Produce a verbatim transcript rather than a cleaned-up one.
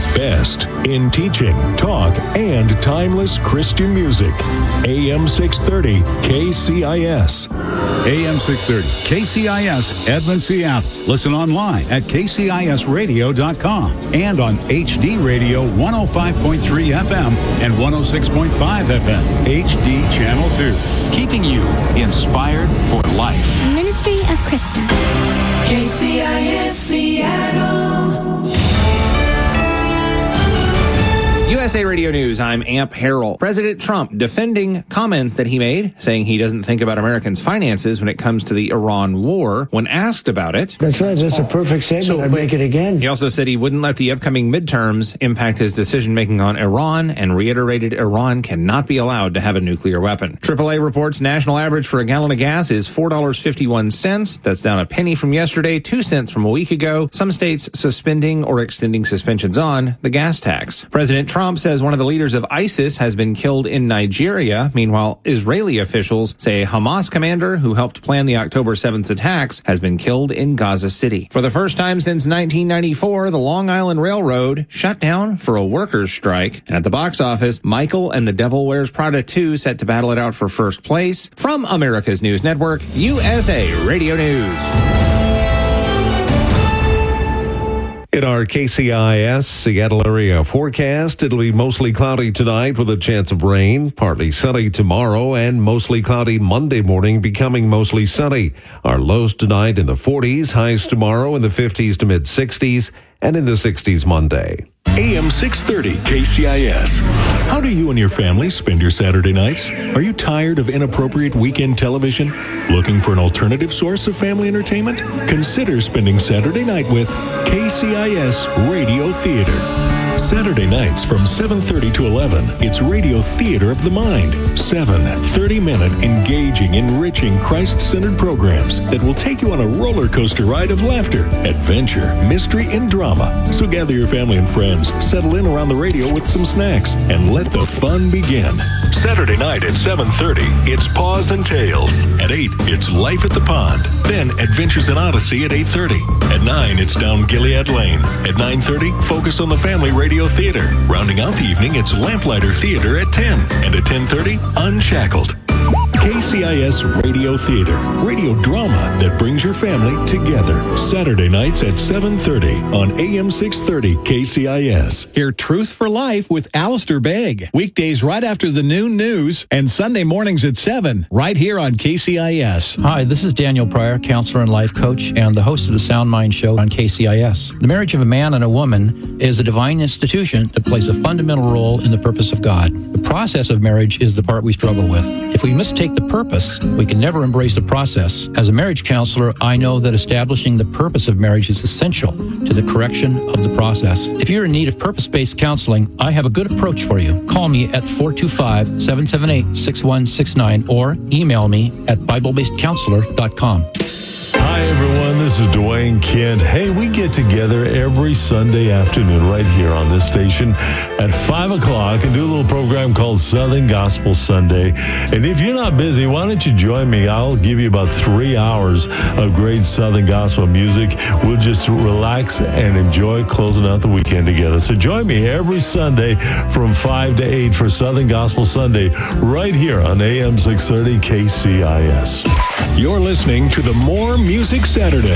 Best in teaching, talk, and timeless Christian music. A M six thirty K C I S. A M six thirty K C I S, Edmond, Seattle. Listen online at k c i s radio dot com and on H D Radio one oh five point three F M and one oh six point five F M, H D Channel two. Keeping you inspired for life. Ministry of Christian. K C I S Seattle. U S A Radio News, I'm Amp Harrell. President Trump defending comments that he made, saying he doesn't think about Americans' finances when it comes to the Iran war. When asked about it... That's right, that's a perfect statement. So, I'd make it again. He also said he wouldn't let the upcoming midterms impact his decision-making on Iran and reiterated Iran cannot be allowed to have a nuclear weapon. triple A reports national average for a gallon of gas is four dollars and fifty-one cents. That's down a penny from yesterday, two cents from a week ago. Some states suspending or extending suspensions on the gas tax. President Trump says one of the leaders of ISIS has been killed in Nigeria. Meanwhile, Israeli officials say a Hamas commander who helped plan the October seventh attacks has been killed in Gaza City. For the first time since nineteen ninety-four, the Long Island Railroad shut down for a workers' strike. And at the box office, Michael and the Devil Wears Prada two set to battle it out for first place. From America's News Network, U S A Radio News. In our K C I S Seattle area forecast, it'll be mostly cloudy tonight with a chance of rain, partly sunny tomorrow, and mostly cloudy Monday morning, becoming mostly sunny. Our lows tonight in the forties, highs tomorrow in the fifties to mid-sixties, and in the sixties Monday. A M six thirty K C I S. How do you and your family spend your Saturday nights? Are you tired of inappropriate weekend television? Looking for an alternative source of family entertainment? Consider spending Saturday night with K C I S Radio Theater. Saturday nights from seven thirty to eleven, it's Radio Theater of the Mind. Seven thirty-minute, engaging, enriching, Christ-centered programs that will take you on a roller coaster ride of laughter, adventure, mystery, and drama. So gather your family and friends, settle in around the radio with some snacks, and let the fun begin. Saturday night at seven thirty, it's Paws and Tales. At eight, it's Life at the Pond. Then Adventures in Odyssey at eight thirty. At nine, it's Down Gilead Lane. At nine thirty, Focus on the Family Radio Theater. Rounding out the evening, it's Lamplighter Theater at ten. And at ten thirty, Unshackled. K C I S Radio Theater, radio drama that brings your family together. Saturday nights at seven thirty on A M six thirty K C I S. Hear Truth for Life with Alistair Begg. Weekdays right after the noon news and Sunday mornings at seven, right here on K C I S. Hi, this is Daniel Pryor, counselor and life coach, and the host of the Sound Mind Show on K C I S. The marriage of a man and a woman is a divine institution that plays a fundamental role in the purpose of God. The process of marriage is the part we struggle with. If we mistake the purpose, we can never embrace the process. As a marriage counselor, I know that establishing the purpose of marriage is essential to the correction of the process. If you're in need of purpose-based counseling, I have a good approach for you. Call me at four two five, seven seven eight, six one six nine or email me at bible based counselor dot com. Hi, everyone. This is Dwayne Kent. Hey, we get together every Sunday afternoon right here on this station at five o'clock and do a little program called Southern Gospel Sunday. And if you're not busy, why don't you join me? I'll give you about three hours of great Southern Gospel music. We'll just relax and enjoy closing out the weekend together. So join me every Sunday from five to eight for Southern Gospel Sunday right here on A M six thirty K C I S. You're listening to the More Music Saturday